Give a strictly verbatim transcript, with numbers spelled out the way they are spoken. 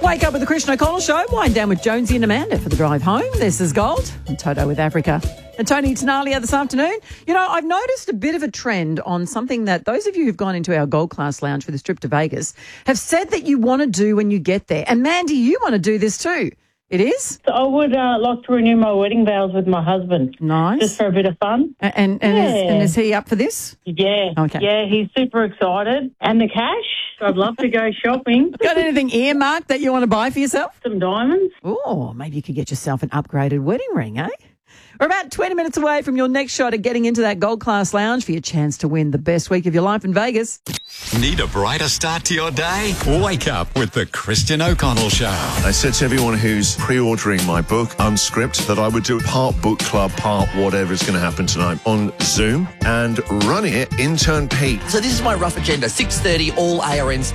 Wake up with the Christian O'Connell Show. Wind down with Jonesy and Amanda for the drive home. This is Gold and Toto with Africa. And Tony Tenalia this afternoon. You know, I've noticed a bit of a trend on something that those of you who've gone into our Gold Class Lounge for this trip to Vegas have said that you want to do when you get there. And Mandy, you want to do this too. It is? So I would uh, like to renew my wedding vows with my husband. Nice. Just for a bit of fun. And and, and, yeah. is, and is he up for this? Yeah. Okay. Yeah, he's super excited. And the cash, I'd love to go shopping. Got anything earmarked that you want to buy for yourself? Some diamonds. Oh, maybe you could get yourself an upgraded wedding ring, eh? We're about twenty minutes away from your next shot at getting into that Gold Class Lounge for your chance to win the best week of your life in Vegas. Need a brighter start to your day? Wake up with the Christian O'Connell Show. I said to everyone who's pre-ordering my book, Unscript, that I would do part book club, part whatever is going to happen tonight on Zoom, and running it, intern Pete. So this is my rough agenda. six thirty, all A R N